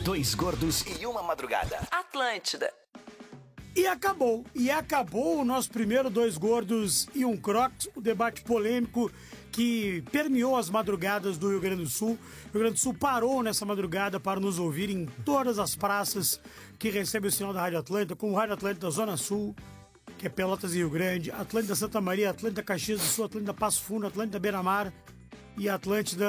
Dois gordos e uma madrugada. Atlântida. E acabou o nosso primeiro Dois Gordos e um Crocs, o debate polêmico que permeou as madrugadas do Rio Grande do Sul. O Rio Grande do Sul parou nessa madrugada para nos ouvir em todas as praças que recebem o sinal da Rádio Atlântida, como Rádio Atlântida Zona Sul, que é Pelotas e Rio Grande, Atlântida Santa Maria, Atlântida Caxias do Sul, Atlântida Passo Fundo, Atlântida Beira-Mar e Atlântida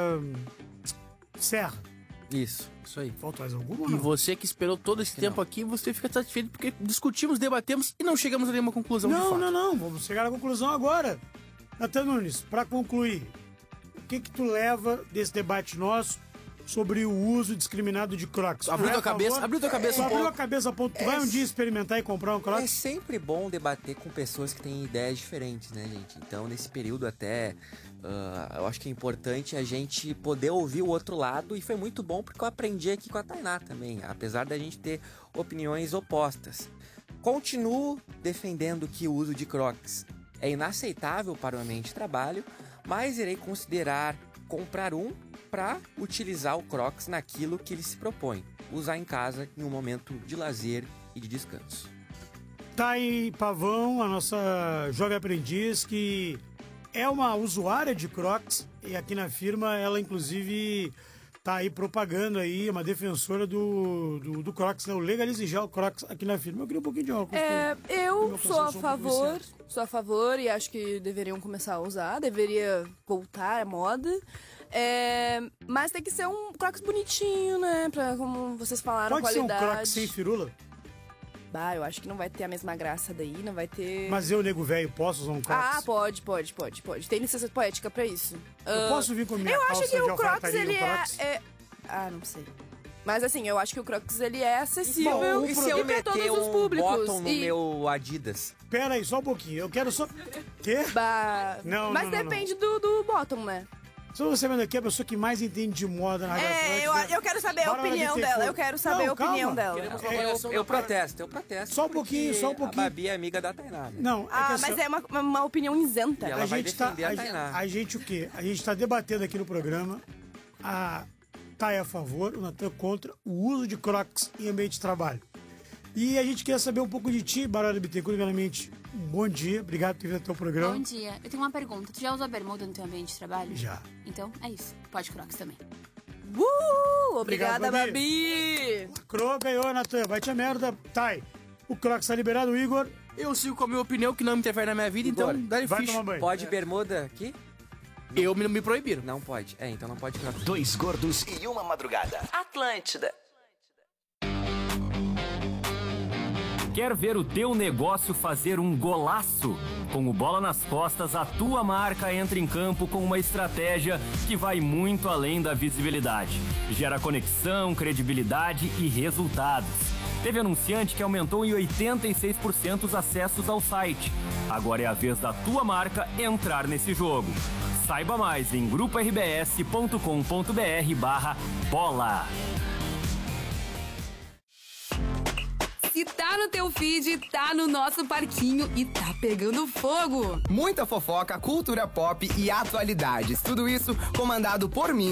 Serra. Isso aí. Falta mais alguma? E você que esperou todo esse tempo aqui, você fica satisfeito porque discutimos, debatemos e não chegamos a nenhuma conclusão de fato. Não. Vamos chegar à conclusão agora. Natan Nunes, pra concluir, o que tu leva desse debate nosso sobre o uso indiscriminado de Crocs? Abriu tua cabeça um pouco. Abriu a cabeça a ponto. Tu vai um dia experimentar e comprar um Crocs? É sempre bom debater com pessoas que têm ideias diferentes, né, gente? Então, nesse período até, eu acho que é importante a gente poder ouvir o outro lado, e foi muito bom porque eu aprendi aqui com a Tainá também, apesar da gente ter opiniões opostas. Continuo defendendo que o uso de Crocs é inaceitável para o ambiente de trabalho, mas irei considerar comprar um para utilizar o Crocs naquilo que ele se propõe, usar em casa em um momento de lazer e de descanso. Thay Pavão, a nossa jovem aprendiz, que é uma usuária de Crocs, e aqui na firma ela inclusive tá aí propagando aí, uma defensora do Crocs, né? O Legalize Já o Crocs aqui na firma. Eu queria um pouquinho de óculos. Eu sou a favor e acho que deveriam começar a usar, deveria voltar à moda. Mas tem que ser um Crocs bonitinho, né? Pra, como vocês falaram, pode qualidade. Pode ser um Crocs sem firula? Bah, eu acho que não vai ter a mesma graça daí, não vai ter... Mas eu, nego velho, posso usar um Crocs? Ah, pode. Tem licença poética pra isso. Eu posso vir com a minha eu calça acho que de o Crocs, alfaiataria ele no Crocs? não sei. Mas assim, eu acho que o Crocs, ele é acessível E se eu pra todos meter os públicos. bottom no meu Adidas? Pera aí, só um pouquinho. Eu quero só... Quê? Bah... Não, Mas depende do bottom, né? Só você vendo aqui a pessoa que mais entende de moda na Rádio Atlântida. Eu quero saber a opinião dela. Eu quero saber a opinião dela. Eu protesto. Só um pouquinho. A Babi é amiga da Tainá. Não, mas é uma opinião isenta. E ela vai defender a Tainá. A gente o quê? A gente tá debatendo aqui no programa. A Thay é a favor, o Natan contra o uso de Crocs em ambiente de trabalho. E a gente queria saber um pouco de ti, Bárbara Bittencourt, primeiramente. Um bom dia, obrigado por ter vindo até o programa. Bom dia. Eu tenho uma pergunta. Tu já usa bermuda no teu ambiente de trabalho? Já. Então, é isso. Pode Crocs também. Obrigada, Babi! Croc ganhou, Natan. Vai te a merda. Thay, o Crocs tá liberado, o Igor. Eu sigo com a minha opinião, que não me interfere na minha vida, Igor, então dá-lhe vai ficha. tomar banho. Pode bermuda aqui? Eu me proibiram. Não pode. Então não pode Crocs. Dois gordos e uma madrugada. Atlântida. Quer ver o teu negócio fazer um golaço? Com o Bola nas Costas, a tua marca entra em campo com uma estratégia que vai muito além da visibilidade. Gera conexão, credibilidade e resultados. Teve anunciante que aumentou em 86% os acessos ao site. Agora é a vez da tua marca entrar nesse jogo. Saiba mais em gruporbs.com.br/bola. Se tá no teu feed, tá no nosso parquinho e tá pegando fogo. Muita fofoca, cultura pop e atualidades. Tudo isso comandado por mim.